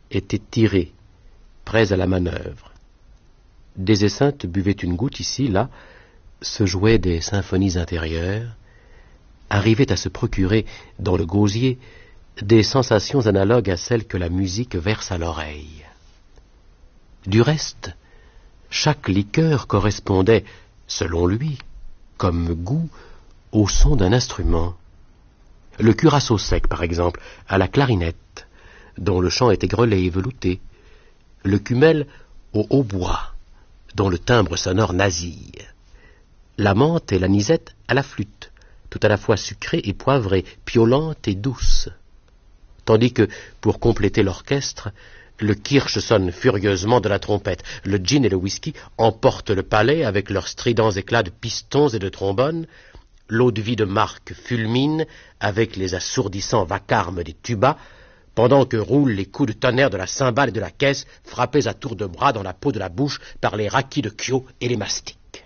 étaient tirés, prêts à la manœuvre. Des Esseintes buvaient une goutte ici, là, se jouaient des symphonies intérieures, arrivaient à se procurer, dans le gosier, des sensations analogues à celles que la musique verse à l'oreille. Du reste, chaque liqueur correspondait, selon lui, comme goût, au son d'un instrument. Le curaçao sec, par exemple, à la clarinette, dont le chant était grelé et velouté. Le cumel au hautbois, dont le timbre sonore nasille. La menthe et l'anisette à la flûte, tout à la fois sucrée et poivrée, piolante et douce. Tandis que, pour compléter l'orchestre, le kirsch sonne furieusement de la trompette, le gin et le whisky emportent le palais avec leurs stridents éclats de pistons et de trombones, l'eau-de-vie de marque fulmine avec les assourdissants vacarmes des tubas, pendant que roulent les coups de tonnerre de la cymbale et de la caisse, frappés à tour de bras dans la peau de la bouche par les raquis de Kyo et les mastiques.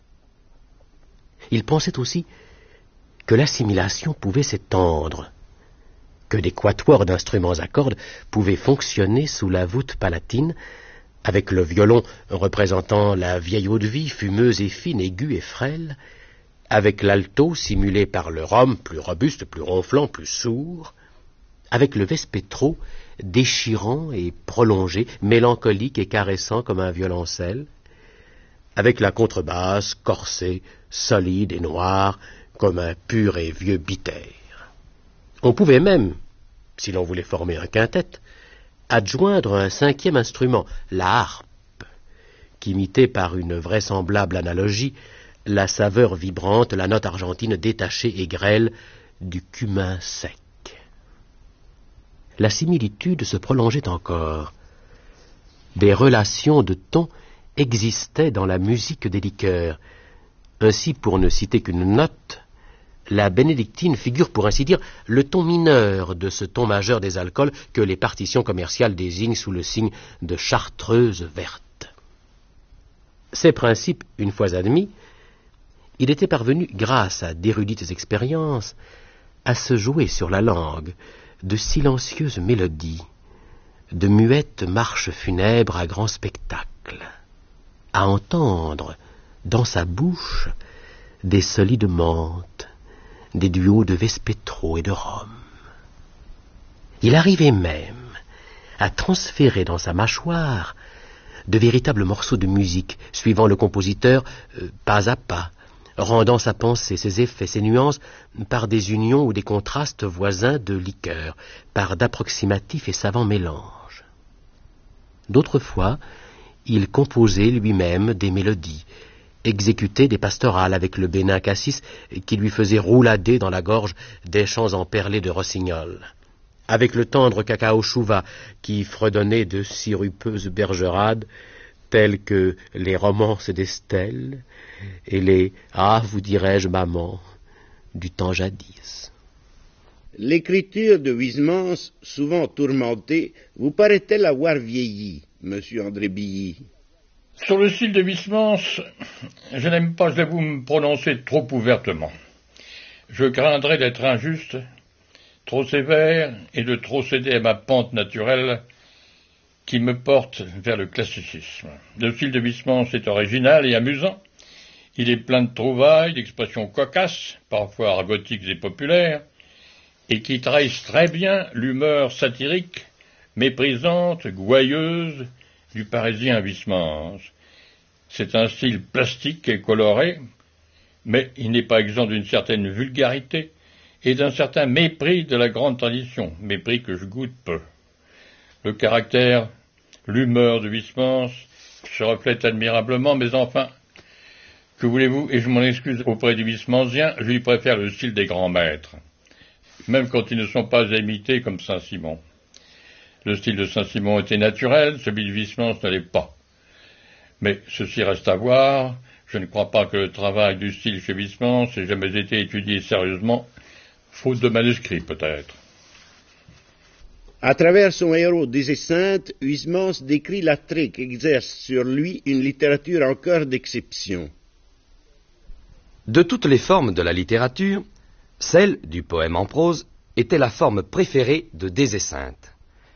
Il pensait aussi que l'assimilation pouvait s'étendre, que des quatuors d'instruments à cordes pouvaient fonctionner sous la voûte palatine, avec le violon représentant la vieille eau-de-vie, fumeuse et fine, aiguë et frêle, avec l'alto simulé par le rhum, plus robuste, plus ronflant, plus sourd, avec le vespetro, déchirant et prolongé, mélancolique et caressant comme un violoncelle, avec contrebasse, corsée, solide et noire, comme un pur et vieux bitter. On pouvait même, si l'on voulait former un quintet, adjoindre un cinquième instrument, la harpe, qu'imitait par une vraisemblable analogie la saveur vibrante, la note argentine détachée et grêle du cumin sec. La similitude se prolongeait encore. Des relations de ton existaient dans la musique des liqueurs. Ainsi, pour ne citer qu'une note, la bénédictine figure, pour ainsi dire, le ton mineur de ce ton majeur des alcools que les partitions commerciales désignent sous le signe de chartreuse verte. Ces principes, une fois admis, il était parvenu, grâce à d'érudites expériences, à se jouer sur la langue de silencieuses mélodies, de muettes marches funèbres à grand spectacle, à entendre, dans sa bouche, des solides menthes, des duos de vespetro et de rhum. Il arrivait même à transférer dans sa mâchoire de véritables morceaux de musique, suivant le compositeur pas à pas, rendant sa pensée, ses effets, ses nuances par des unions ou des contrastes voisins de liqueurs, par d'approximatifs et savants mélanges. D'autres fois, il composait lui-même des mélodies, exécutait des pastorales avec le bénin cassis qui lui faisait roulader dans la gorge des chants emperlés de rossignol, avec le tendre cacao chouva qui fredonnait de sirupeuses bergerades telles que les romances d'Estelle et les « Ah, vous dirais-je, maman » du temps jadis. L'écriture de Huysmans, souvent tourmentée, vous paraît-elle avoir vieilli, monsieur André Billy? Sur le style de Huysmans, je n'aime pas, je l'avoue, me prononcer trop ouvertement. Je craindrais d'être injuste, trop sévère et de trop céder à ma pente naturelle qui me porte vers le classicisme. Le style de Huysmans est original et amusant. Il est plein de trouvailles, d'expressions cocasses, parfois argotiques et populaires, et qui trahissent très bien l'humeur satirique, méprisante, gouailleuse du parisien Huysmans. C'est un style plastique et coloré, mais il n'est pas exempt d'une certaine vulgarité et d'un certain mépris de la grande tradition, mépris que je goûte peu. Le caractère, l'humeur de Huysmans se reflète admirablement, mais enfin, que voulez-vous, et je m'en excuse auprès du Huysmansien, je lui préfère le style des grands maîtres, même quand ils ne sont pas à imiter comme Saint-Simon. Le style de Saint-Simon était naturel, celui de Huysmans ne l'est pas. Mais ceci reste à voir, je ne crois pas que le travail du style chez Huysmans ait jamais été étudié sérieusement, faute de manuscrits peut-être. À travers son héros des Esseintes, Huysmans décrit l'attrait qu'exerce sur lui une littérature encore d'exception. De toutes les formes de la littérature, celle du poème en prose était la forme préférée de Des Esseintes.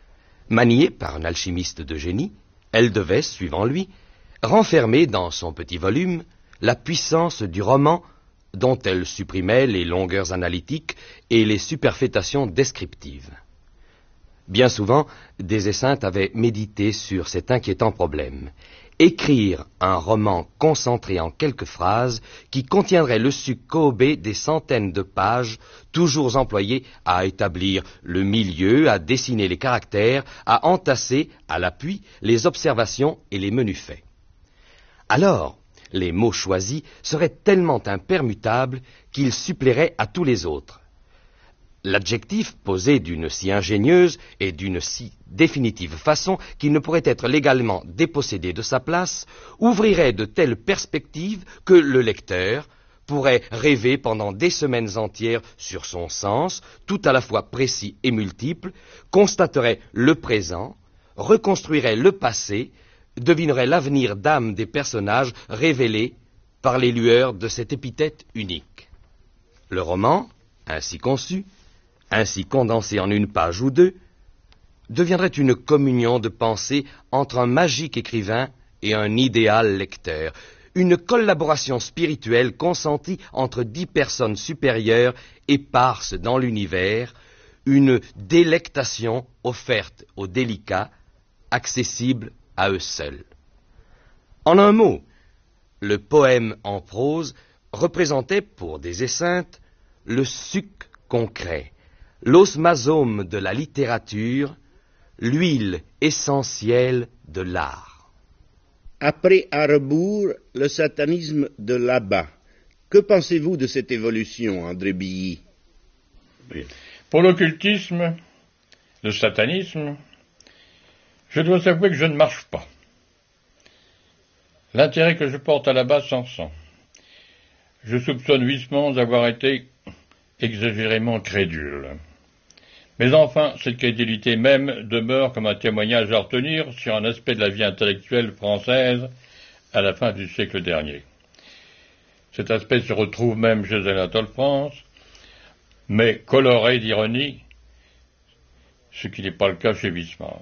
Maniée par un alchimiste de génie, elle devait, suivant lui, renfermer dans son petit volume la puissance du roman dont elle supprimait les longueurs analytiques et les superfétations descriptives. Bien souvent, Des Esseintes avait médité sur cet inquiétant problème. Écrire un roman concentré en quelques phrases qui contiendrait le suc cohobé des centaines de pages toujours employées à établir le milieu, à dessiner les caractères, à entasser à l'appui les observations et les menus faits. Alors, les mots choisis seraient tellement impermutables qu'ils suppléeraient à tous les autres. L'adjectif posé d'une si ingénieuse et d'une si définitive façon qu'il ne pourrait être légalement dépossédé de sa place, ouvrirait de telles perspectives que le lecteur pourrait rêver pendant des semaines entières sur son sens, tout à la fois précis et multiple, constaterait le présent, reconstruirait le passé, devinerait l'avenir d'âme des personnages révélés par les lueurs de cette épithète unique. Le roman, ainsi conçu, ainsi condensé en une page ou deux, deviendrait une communion de pensée entre un magique écrivain et un idéal lecteur, une collaboration spirituelle consentie entre 10 personnes supérieures éparses dans l'univers, une délectation offerte aux délicats, accessible à eux seuls. En un mot, le poème en prose représentait pour Des Esseintes le suc concret, l'osmasome de la littérature, l'huile essentielle de l'art. Après à rebours, le satanisme de là-bas. Que pensez-vous de cette évolution, André Billy? Pour l'occultisme, le satanisme, je dois avouer que je ne marche pas. L'intérêt que je porte à là-bas s'en sent. Je soupçonne Huysmans d'avoir été exagérément crédule. Mais enfin, cette crédulité même demeure comme un témoignage à retenir sur un aspect de la vie intellectuelle française à la fin du siècle dernier. Cet aspect se retrouve même chez Anatole France, mais coloré d'ironie, ce qui n'est pas le cas chez Huysmans.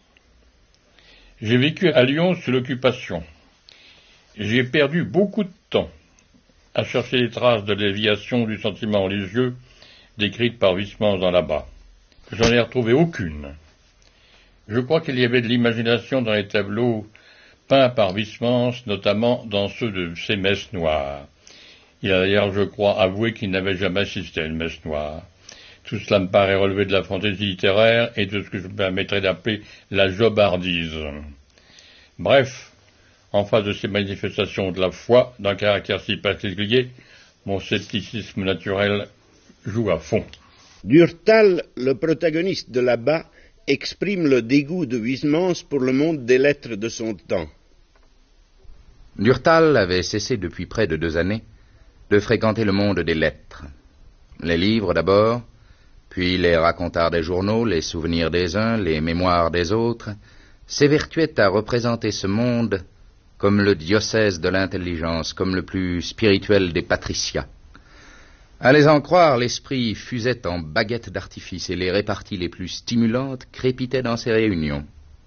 J'ai vécu à Lyon sous l'occupation. J'ai perdu beaucoup de temps à chercher les traces de déviation du sentiment religieux décrites par Huysmans dans là-bas. J'en ai retrouvé aucune. Je crois qu'il y avait de l'imagination dans les tableaux peints par Huysmans, notamment dans ceux de ses messes noires. Il a d'ailleurs, je crois, avoué qu'il n'avait jamais assisté à une messe noire. Tout cela me paraît relever de la fantaisie littéraire et de ce que je me permettrais d'appeler la jobardise. Bref, en face de ces manifestations de la foi, d'un caractère si particulier, mon scepticisme naturel joue à fond. Durtal, le protagoniste de là-bas, exprime le dégoût de Huysmans pour le monde des lettres de son temps. Durtal avait cessé depuis près de 2 années de fréquenter le monde des lettres. Les livres d'abord, puis les racontars des journaux, les souvenirs des uns, les mémoires des autres, s'évertuaient à représenter ce monde comme le diocèse de l'intelligence, comme le plus spirituel des patriciats. À les en croire, l'esprit fusait en baguettes d'artifice et les réparties les plus stimulantes crépitaient dans ces réunions.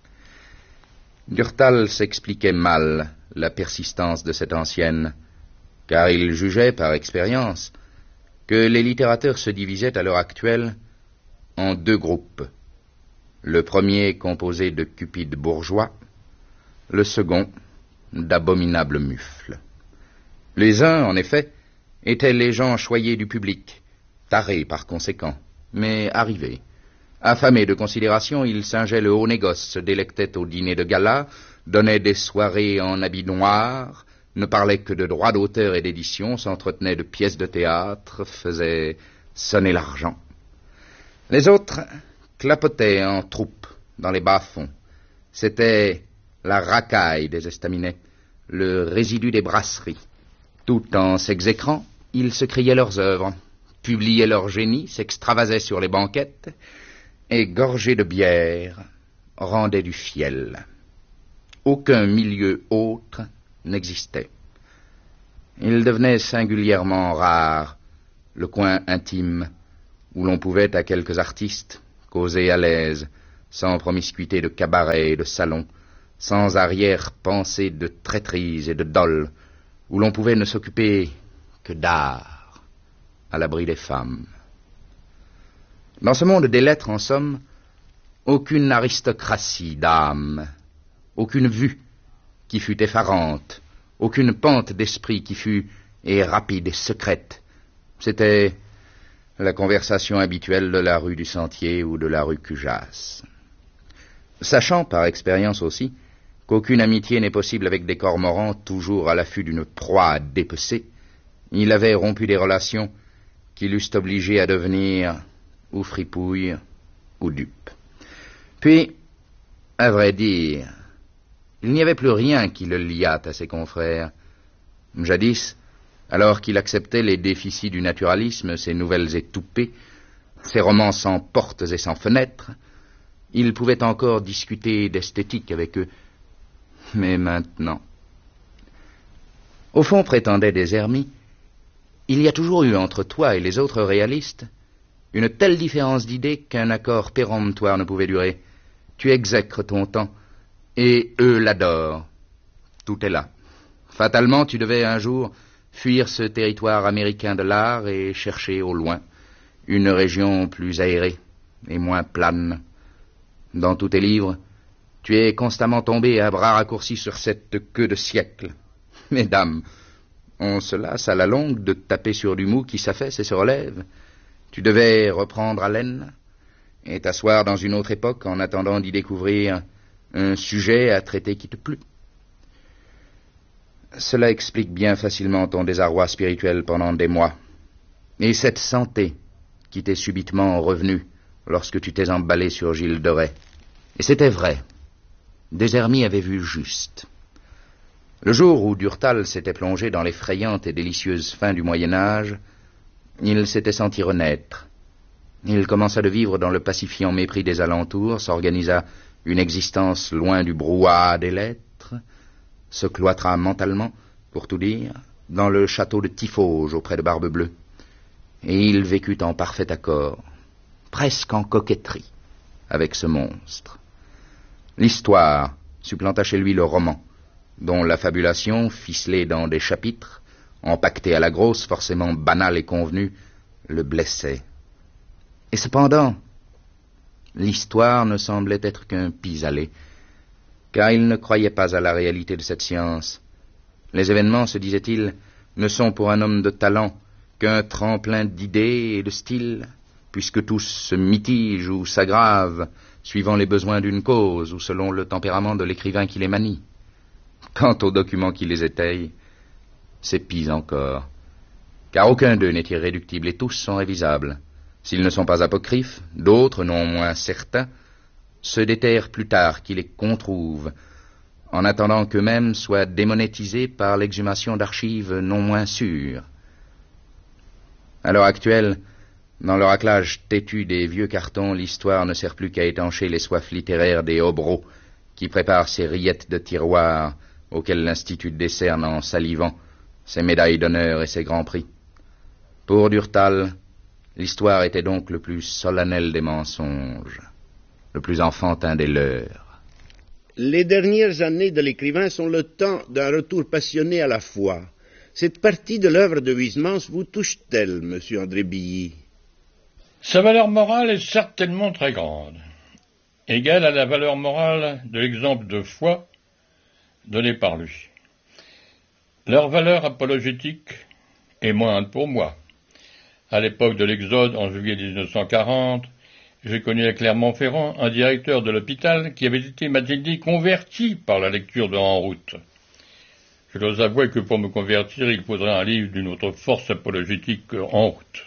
Durtal s'expliquait mal la persistance de cette ancienne, car il jugeait par expérience que les littérateurs se divisaient à l'heure actuelle en 2 groupes. Le premier composé de cupides bourgeois, le second d'abominables mufles. Les uns, en effet, étaient les gens choyés du public, tarés par conséquent, mais arrivés. Affamés de considération, ils singeaient le haut négoce, se délectaient au dîner de gala, donnaient des soirées en habits noirs, ne parlaient que de droits d'auteur et d'édition, s'entretenaient de pièces de théâtre, faisaient sonner l'argent. Les autres clapotaient en troupe dans les bas-fonds. C'était la racaille des estaminets, le résidu des brasseries. Tout en s'exécrant, ils se criaient leurs œuvres, publiaient leur génie, s'extravasaient sur les banquettes, et, gorgés de bière, rendaient du fiel. Aucun milieu autre n'existait. Il devenait singulièrement rare le coin intime où l'on pouvait, à quelques artistes, causer à l'aise, sans promiscuité de cabaret et de salon, sans arrière-pensée de traîtrise et de dol, où l'on pouvait ne s'occuper que d'art, à l'abri des femmes. Dans ce monde des lettres, en somme, aucune aristocratie d'âme, aucune vue qui fût effarante, aucune pente d'esprit qui fût et rapide et secrète. C'était la conversation habituelle de la rue du Sentier ou de la rue Cujas. Sachant par expérience aussi qu'aucune amitié n'est possible avec des cormorans toujours à l'affût d'une proie à dépecer, il avait rompu des relations qui l'eussent obligé à devenir ou fripouille ou dupe. Puis, à vrai dire, il n'y avait plus rien qui le liât à ses confrères. Jadis, alors qu'il acceptait les déficits du naturalisme, ses nouvelles étoupées, ses romans sans portes et sans fenêtres, il pouvait encore discuter d'esthétique avec eux. Mais maintenant... Au fond, prétendait Des Hermies, il y a toujours eu entre toi et les autres réalistes une telle différence d'idées qu'un accord péremptoire ne pouvait durer. Tu exècres ton temps, et eux l'adorent. Tout est là. Fatalement, tu devais un jour fuir ce territoire américain de l'art et chercher au loin une région plus aérée et moins plane. Dans tous tes livres, tu es constamment tombé à bras raccourcis sur cette queue de siècle. Mesdames, on se lasse à la longue de taper sur du mou qui s'affaisse et se relève. Tu devais reprendre haleine et t'asseoir dans une autre époque en attendant d'y découvrir un sujet à traiter qui te plut. Cela explique bien facilement ton désarroi spirituel pendant des mois, et cette santé qui t'est subitement revenue lorsque tu t'es emballé sur Gilles de Rais. Et c'était vrai. Des Hermies avait vu juste. Le jour où Durtal s'était plongé dans l'effrayante et délicieuse fin du Moyen-Âge, il s'était senti renaître. Il commença de vivre dans le pacifiant mépris des alentours, s'organisa une existence loin du brouhaha des lettres, se cloîtra mentalement, pour tout dire, dans le château de Tiffauges auprès de Barbe-Bleue. Et il vécut en parfait accord, presque en coquetterie, avec ce monstre. L'histoire supplanta chez lui le roman, dont la fabulation, ficelée dans des chapitres, empaquetée à la grosse, forcément banale et convenue, le blessait. Et cependant, l'histoire ne semblait être qu'un pis-aller, car il ne croyait pas à la réalité de cette science. Les événements, se disait-il, ne sont pour un homme de talent qu'un tremplin d'idées et de style, puisque tous se mitigent ou s'aggravent, suivant les besoins d'une cause ou selon le tempérament de l'écrivain qui les manie. Quant aux documents qui les étayent, c'est pis encore, car aucun d'eux n'est irréductible et tous sont révisables. S'ils ne sont pas apocryphes, d'autres, non moins certains, se déterrent plus tard qu'ils les controuvent, en attendant qu'eux-mêmes soient démonétisés par l'exhumation d'archives non moins sûres. À l'heure actuelle, dans le raclage têtu des vieux cartons, l'histoire ne sert plus qu'à étancher les soifs littéraires des hobereaux qui préparent ces rillettes de tiroirs auxquelles l'Institut décerne en salivant ses médailles d'honneur et ses grands prix. Pour Durtal, l'histoire était donc le plus solennel des mensonges, le plus enfantin des leurs. Les dernières années de l'écrivain sont le temps d'un retour passionné à la foi. Cette partie de l'œuvre de Huysmans vous touche-t-elle, monsieur André Billy? Sa valeur morale est certainement très grande, égale à la valeur morale de l'exemple de foi donné par lui. Leur valeur apologétique est moindre pour moi. À l'époque de l'Exode, en juillet 1940, j'ai connu à Clermont-Ferrand un directeur de l'hôpital qui avait été, m'a-t-il dit, converti par la lecture de En route. Je dois avouer que pour me convertir, il faudrait un livre d'une autre force apologétique que En route.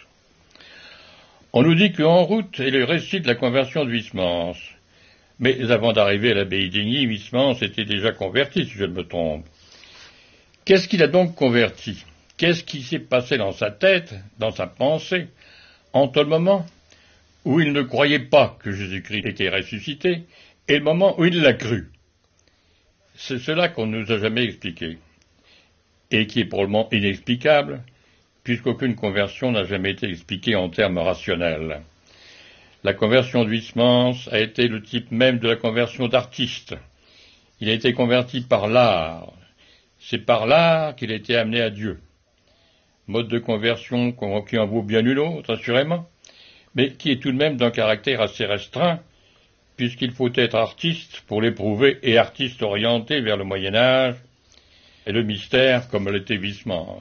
On nous dit que En route est le récit de la conversion de Huysmans. Mais avant d'arriver à l'abbaye d'Igny, Huysmans était déjà converti, si je ne me trompe. Qu'est-ce qu'il a donc converti? Qu'est-ce qui s'est passé dans sa tête, dans sa pensée, entre le moment où il ne croyait pas que Jésus-Christ était ressuscité et le moment où il l'a cru? C'est cela qu'on ne nous a jamais expliqué, et qui est probablement inexplicable, puisqu'aucune conversion n'a jamais été expliquée en termes rationnels. La conversion de Huysmans a été le type même de la conversion d'artiste. Il a été converti par l'art. C'est par l'art qu'il a été amené à Dieu. Mode de conversion qui en vaut bien une autre, assurément, mais qui est tout de même d'un caractère assez restreint, puisqu'il faut être artiste pour l'éprouver et artiste orienté vers le Moyen-Âge et le mystère comme l'était Huysmans.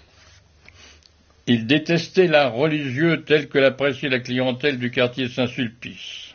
Il détestait l'art religieux tel que l'appréciait la clientèle du quartier Saint-Sulpice.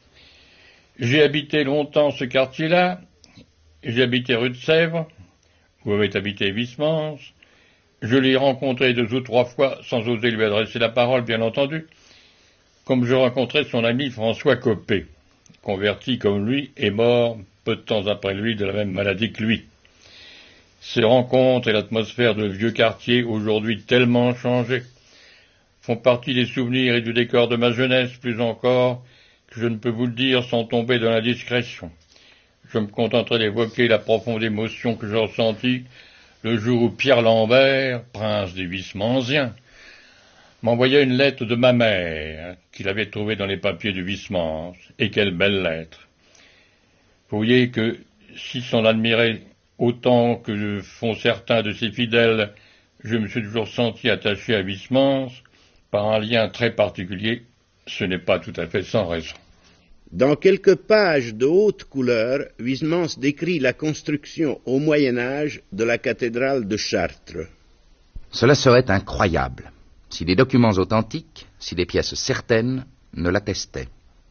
J'ai habité longtemps ce quartier-là, j'ai habité rue de Sèvres, où avait habité Huysmans. Je l'ai rencontré 2 ou 3 fois, sans oser lui adresser la parole, bien entendu, comme je rencontrais son ami François Copé, converti comme lui et mort peu de temps après lui de la même maladie que lui. Ces rencontres et l'atmosphère de vieux quartier, aujourd'hui tellement changés, font partie des souvenirs et du décor de ma jeunesse, plus encore que je ne peux vous le dire sans tomber dans l'indiscrétion. Je me contenterai d'évoquer la profonde émotion que j'ai ressentie le jour où Pierre Lambert, prince des Huysmansiens, m'envoya une lettre de ma mère, qu'il avait trouvée dans les papiers de Huysmans, et quelle belle lettre. Vous voyez que, si s'en admirait autant que font certains de ses fidèles, je me suis toujours senti attaché à Huysmans par un lien très particulier, ce n'est pas tout à fait sans raison. Dans quelques pages de haute couleur, Huysmans décrit la construction au Moyen-Âge de la cathédrale de Chartres. Cela serait incroyable si des documents authentiques, si des pièces certaines ne l'attestaient.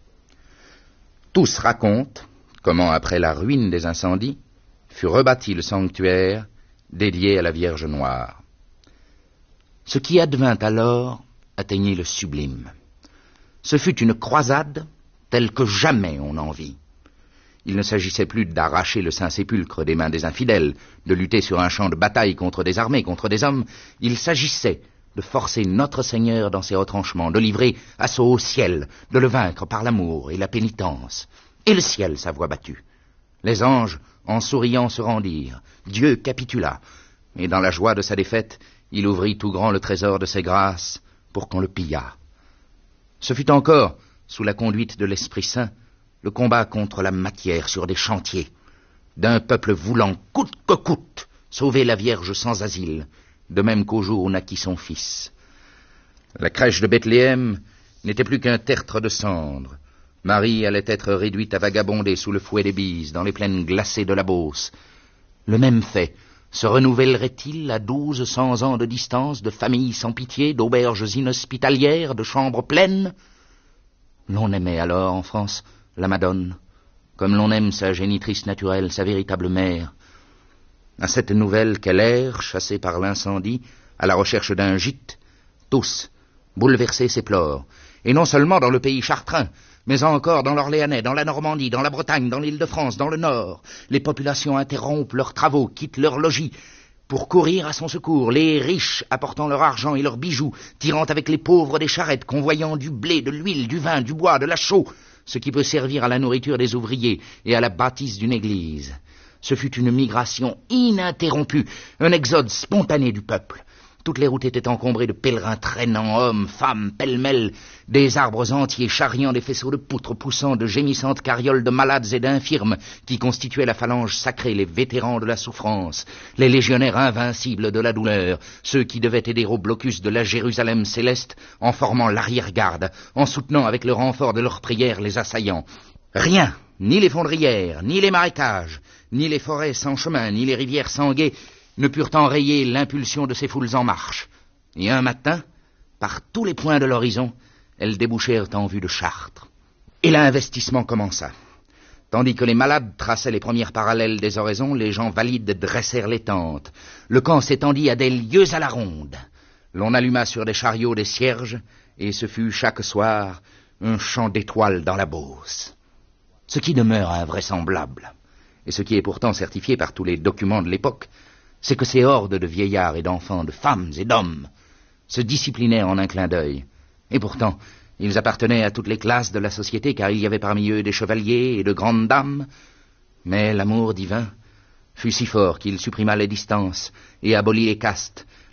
Tous racontent comment, après la ruine des incendies, fut rebâti le sanctuaire dédié à la Vierge Noire. Ce qui advint alors atteignit le sublime. Ce fut une croisade telle que jamais on n'en vit. Il ne s'agissait plus d'arracher le Saint-Sépulcre des mains des infidèles, de lutter sur un champ de bataille contre des armées, contre des hommes. Il s'agissait de forcer notre Seigneur dans ses retranchements, de livrer assaut au ciel, de le vaincre par l'amour et la pénitence. Et le ciel s'avoua battu. Les anges, en souriant, se rendirent. Dieu capitula. Et dans la joie de sa défaite, il ouvrit tout grand le trésor de ses grâces pour qu'on le pillât. Ce fut encore, sous la conduite de l'Esprit Saint, le combat contre la matière sur des chantiers, d'un peuple voulant, coûte que coûte, sauver la Vierge sans asile, de même qu'au jour où naquit son fils. La crèche de Bethléem n'était plus qu'un tertre de cendres. Marie allait être réduite à vagabonder sous le fouet des bises, dans les plaines glacées de la Beauce. Le même fait se renouvellerait-il à 1200 ans de distance, de familles sans pitié, d'auberges inhospitalières, de chambres pleines? L'on aimait alors, en France, la Madone, comme l'on aime sa génitrice naturelle, sa véritable mère. À cette nouvelle qu'elle erre, chassée par l'incendie, à la recherche d'un gîte, tous, bouleversés, s'éplorent. Et non seulement dans le pays chartrain, mais encore dans l'Orléanais, dans la Normandie, dans la Bretagne, dans l'Île-de-France, dans le Nord. Les populations interrompent leurs travaux, quittent leurs logis, pour courir à son secours, les riches apportant leur argent et leurs bijoux, tirant avec les pauvres des charrettes, convoyant du blé, de l'huile, du vin, du bois, de la chaux, ce qui peut servir à la nourriture des ouvriers et à la bâtisse d'une église. Ce fut une migration ininterrompue, un exode spontané du peuple. Toutes les routes étaient encombrées de pèlerins traînant hommes, femmes, pêle-mêle, des arbres entiers charriant des faisceaux de poutres, poussant de gémissantes carrioles de malades et d'infirmes qui constituaient la phalange sacrée, les vétérans de la souffrance, les légionnaires invincibles de la douleur, ceux qui devaient aider au blocus de la Jérusalem céleste en formant l'arrière-garde, en soutenant avec le renfort de leurs prières les assaillants. Rien, ni les fondrières, ni les marécages, ni les forêts sans chemin, ni les rivières sans gué, ne purent enrayer l'impulsion de ces foules en marche. Et un matin, par tous les points de l'horizon, elles débouchèrent en vue de Chartres. Et l'investissement commença. Tandis que les malades traçaient les premières parallèles des oraisons, les gens valides dressèrent les tentes. Le camp s'étendit à des lieues à la ronde. L'on alluma sur des chariots des cierges, et ce fut chaque soir un chant d'étoiles dans la Beauce. Ce qui demeure invraisemblable, et ce qui est pourtant certifié par tous les documents de l'époque, c'est que ces hordes de vieillards et d'enfants, de femmes et d'hommes, se disciplinèrent en un clin d'œil. Et pourtant, ils appartenaient à toutes les classes de la société, car il y avait parmi eux des chevaliers et de grandes dames. Mais l'amour divin fut si fort qu'il supprima les distances et abolit les castes,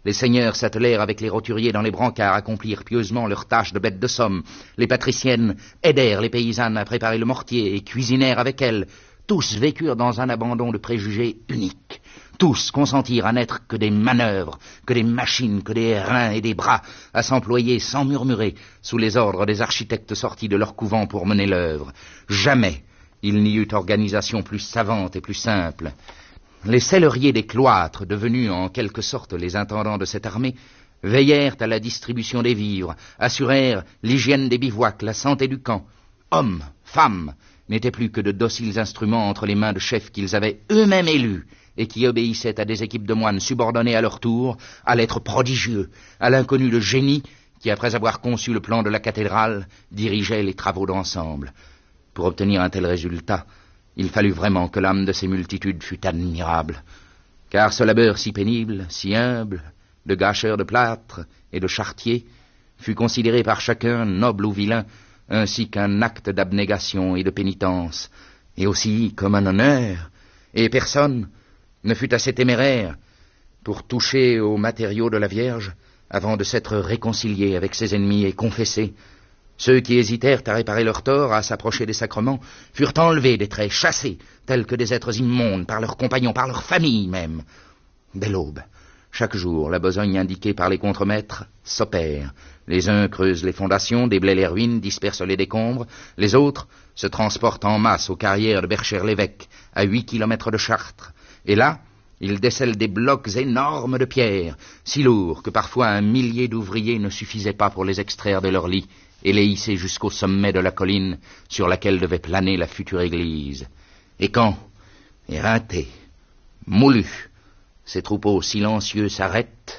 Les seigneurs s'attelèrent avec les roturiers dans les brancards, accomplirent pieusement leurs tâches de bêtes de somme. Les patriciennes aidèrent les paysannes à préparer le mortier et cuisinèrent avec elles. Tous vécurent dans un abandon de préjugés unique. Tous consentirent à n'être que des manœuvres, que des machines, que des reins et des bras, à s'employer sans murmurer sous les ordres des architectes sortis de leur couvent pour mener l'œuvre. Jamais il n'y eut organisation plus savante et plus simple. Les selleriers des cloîtres, devenus en quelque sorte les intendants de cette armée, veillèrent à la distribution des vivres, assurèrent l'hygiène des bivouacs, la santé du camp. Hommes, femmes, n'étaient plus que de dociles instruments entre les mains de chefs qu'ils avaient eux-mêmes élus et qui obéissaient à des équipes de moines subordonnés à leur tour, à l'être prodigieux, à l'inconnu de génie qui, après avoir conçu le plan de la cathédrale, dirigeait les travaux d'ensemble. Pour obtenir un tel résultat, il fallut vraiment que l'âme de ces multitudes fût admirable, car ce labeur si pénible, si humble, de gâcheurs de plâtre et de charretiers, fut considéré par chacun, noble ou vilain, ainsi qu'un acte d'abnégation et de pénitence, et aussi comme un honneur, et personne ne fut assez téméraire pour toucher aux matériaux de la Vierge avant de s'être réconcilié avec ses ennemis et confessé. Ceux qui hésitèrent à réparer leur tort, à s'approcher des sacrements, furent enlevés des traits, chassés, tels que des êtres immondes, par leurs compagnons, par leur famille même. Dès l'aube, chaque jour, la besogne indiquée par les contremaîtres s'opère. Les uns creusent les fondations, déblaient les ruines, dispersent les décombres. Les autres se transportent en masse aux carrières de Berchères-l'Évêque, à 8 kilomètres de Chartres. Et là, ils décèlent des blocs énormes de pierre, si lourds que parfois un millier d'ouvriers ne suffisaient pas pour les extraire de leur lit et les hisser jusqu'au sommet de la colline sur laquelle devait planer la future église. Et quand, éreintés, moulus, ces troupeaux silencieux s'arrêtent,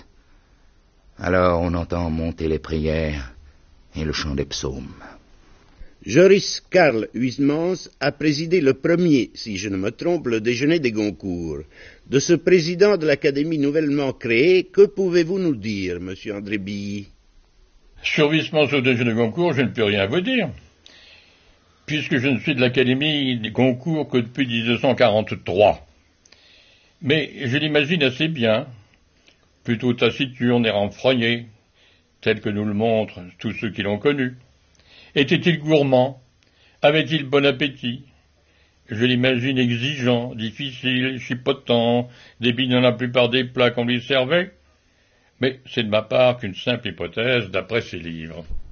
alors on entend monter les prières et le chant des psaumes. Joris Karl Huysmans a présidé le premier, si je ne me trompe, le déjeuner des Goncourt. De ce président de l'Académie nouvellement créée, que pouvez-vous nous dire, monsieur André Billy? Sur Huysmans au déjeuner des Goncourt, je ne peux rien vous dire, puisque je ne suis de l'Académie des Goncourt que depuis 1943. Mais je l'imagine assez bien, plutôt taciturne et renfrogné, tel que nous le montrent tous ceux qui l'ont connu. Était-il gourmand? Avait-il bon appétit? Je l'imagine exigeant, difficile, chipotant, débile dans la plupart des plats qu'on lui servait. Mais c'est de ma part qu'une simple hypothèse d'après ses livres.